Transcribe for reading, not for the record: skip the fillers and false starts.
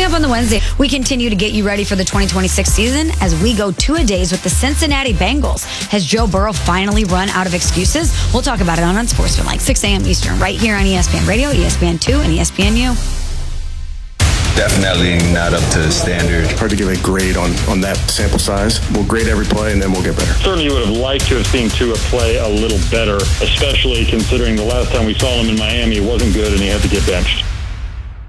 Coming up on the Wednesday, we continue to get you ready for the 2026 season as we go two-a-days with the Cincinnati Bengals. Has Joe Burrow finally run out of excuses? We'll talk about it on Unsportsmanlike, 6 a.m. Eastern, right here on ESPN Radio, ESPN2, and ESPNU. Definitely not up to standard. Hard to give a grade on that sample size. We'll grade every play, and then we'll get better. Certainly would have liked to have seen Tua play a little better, especially considering the last time we saw him in Miami, it wasn't good, and he had to get benched.